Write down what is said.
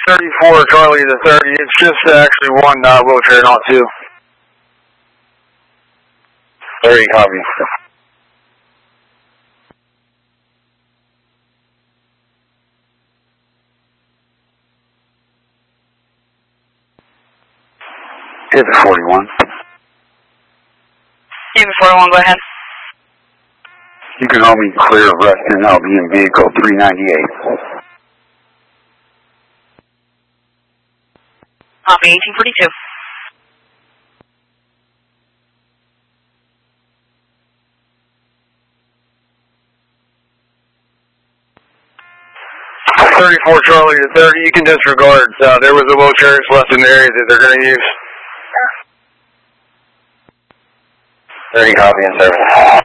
34 Charlie to 30. It's just actually one wheelchair, not two. 30, copy. Hit the 41. Hit the 41, go ahead. You can hold me clear of Reston. I'll be in vehicle 398. Copy, 1842. Charlie to 30. You can disregard. There was a wheelchair left in the area that they're going to use. 30, copy, and service.